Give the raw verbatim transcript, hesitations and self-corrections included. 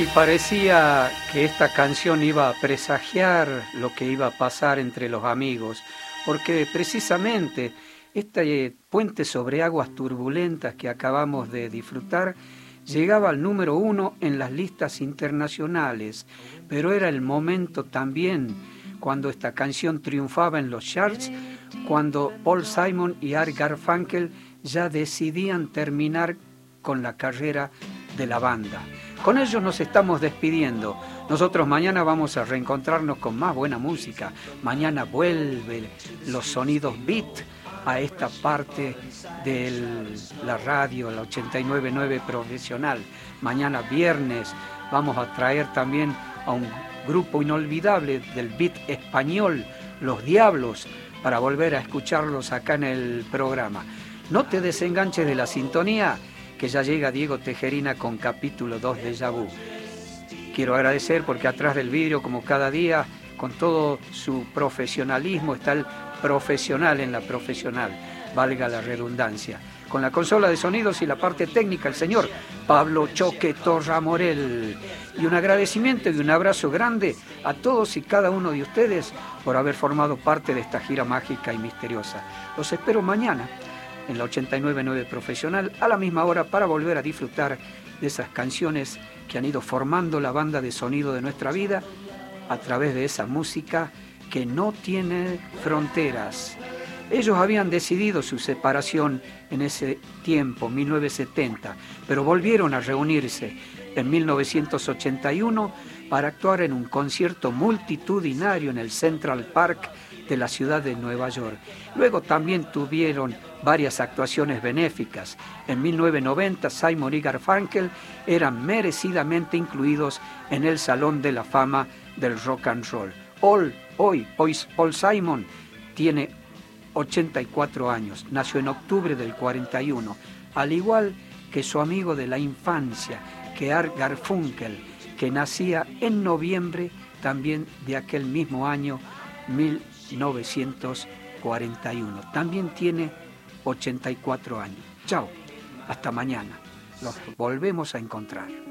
Y parecía que esta canción iba a presagiar lo que iba a pasar entre los amigos, porque precisamente este puente sobre aguas turbulentas que acabamos de disfrutar llegaba al número uno en las listas internacionales, pero era el momento también cuando esta canción triunfaba en los charts, cuando Paul Simon y Art Garfunkel ya decidían terminar con la carrera de la banda. Con ellos nos estamos despidiendo. Nosotros mañana vamos a reencontrarnos con más buena música. Mañana vuelven los sonidos beat a esta parte de la radio, la ochenta y nueve punto nueve profesional. Mañana viernes vamos a traer también a un grupo inolvidable del beat español, Los Diablos, para volver a escucharlos acá en el programa. No te desenganches de la sintonía, que ya llega Diego Tejerina con capítulo dos de Déjà Vu. Quiero agradecer porque atrás del vidrio, como cada día, con todo su profesionalismo, está el profesional en la profesional, valga la redundancia. Con la consola de sonidos y la parte técnica, el señor Pablo Choque Torra Morel. Y un agradecimiento y un abrazo grande a todos y cada uno de ustedes por haber formado parte de esta gira mágica y misteriosa. Los espero mañana en la ochenta y nueve punto nueve Profesional, a la misma hora, para volver a disfrutar de esas canciones que han ido formando la banda de sonido de nuestra vida a través de esa música que no tiene fronteras. Ellos habían decidido su separación en ese tiempo, mil novecientos setenta, pero volvieron a reunirse en mil novecientos ochenta y uno para actuar en un concierto multitudinario en el Central Park de la ciudad de Nueva York. Luego también tuvieron varias actuaciones benéficas. En mil novecientos noventa, Simon y Garfunkel eran merecidamente incluidos en el Salón de la Fama del Rock and Roll. Hoy, hoy, Paul Simon tiene ochenta y cuatro años, nació en octubre del cuarenta y uno, al igual que su amigo de la infancia, que Art Garfunkel, que nacía en noviembre también de aquel mismo año, mil novecientos cuarenta y uno. También tiene ochenta y cuatro años. Chao, hasta mañana. Nos volvemos a encontrar.